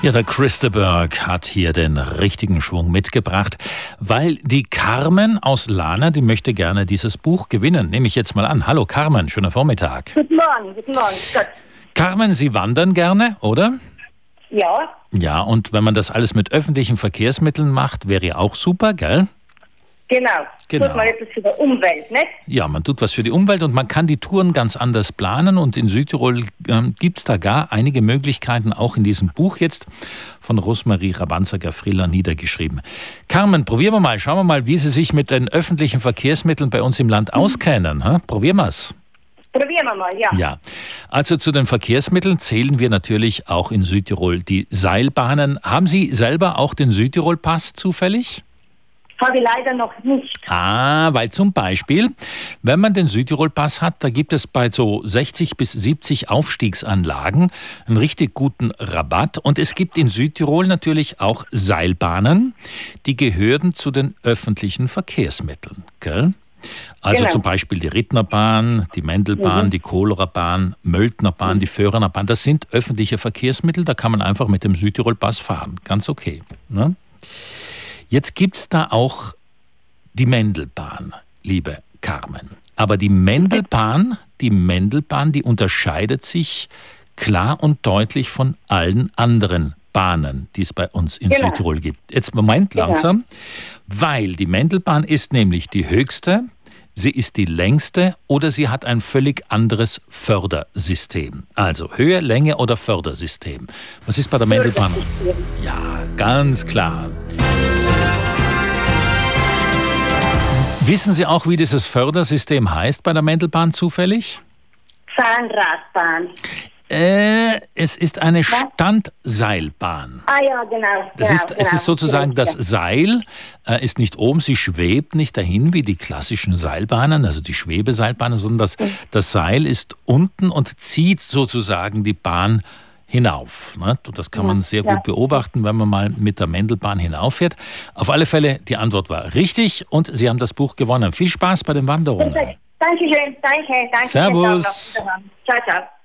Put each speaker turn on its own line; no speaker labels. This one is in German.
Ja, der Christeberg hat hier den richtigen Schwung mitgebracht, weil die Carmen aus Lana, die möchte gerne dieses Buch gewinnen. Nehme ich jetzt mal an. Hallo Carmen, schöner Vormittag.
Guten Morgen. Gut.
Carmen, Sie wandern gerne, oder?
Ja,
Ja, und wenn man das alles mit öffentlichen Verkehrsmitteln macht, wäre ja auch super, gell?
genau.
Genau.
Tut man etwas für die Umwelt, nicht?
Ja, man tut was für die Umwelt und man kann die Touren ganz anders planen. Und in Südtirol gibt es da gar einige Möglichkeiten, auch in diesem Buch jetzt von Rosmarie Rabanzer-Friller niedergeschrieben. Carmen, probieren wir mal, schauen wir mal, wie Sie sich mit den öffentlichen Verkehrsmitteln bei uns im Land auskennen. Probieren wir es.
Probieren wir mal, ja.
Ja, also zu den Verkehrsmitteln zählen wir natürlich auch in Südtirol die Seilbahnen. Haben Sie selber auch den Südtirol-Pass zufällig?
Habe ich leider noch nicht.
Weil zum Beispiel, wenn man den Südtirol-Pass hat, da gibt es bei so 60 bis 70 Aufstiegsanlagen einen richtig guten Rabatt. Und es gibt in Südtirol natürlich auch Seilbahnen, die gehören zu den öffentlichen Verkehrsmitteln, gell? Also
Genau.
zum Beispiel die Rittnerbahn, die Mendelbahn, die Kohlererbahn, Möltnerbahn, die Föhrenerbahn. Das sind öffentliche Verkehrsmittel, da kann man einfach mit dem Südtirol-Pass fahren. Ganz okay. Ne? Jetzt gibt es da auch die Mendelbahn, liebe Carmen. Aber die Mendelbahn, die unterscheidet sich klar und deutlich von allen anderen Bahnen, die es bei uns in
Genau.
Südtirol gibt. Jetzt Moment langsam, weil die Mendelbahn ist nämlich die höchste, sie ist die längste oder sie hat ein völlig anderes Fördersystem. Also Höhe, Länge oder Fördersystem. Was ist bei der Mendelbahn? Ja, ganz klar. Wissen Sie auch, wie dieses Fördersystem heißt bei der Mendelbahn zufällig?
Zahnradbahn.
Es ist eine Standseilbahn.
Ah ja, genau.
Es ist sozusagen, das Seil ist nicht oben, sie schwebt nicht dahin wie die klassischen Seilbahnen, also die Schwebeseilbahnen, sondern das Seil ist unten und zieht sozusagen die Bahn hinauf. Ne? Das kann man sehr gut beobachten, wenn man mal mit der Mendelbahn hinauffährt. Auf alle Fälle, die Antwort war richtig und Sie haben das Buch gewonnen. Viel Spaß bei den Wanderungen.
Dankeschön, danke.
Servus.
Ciao, ciao.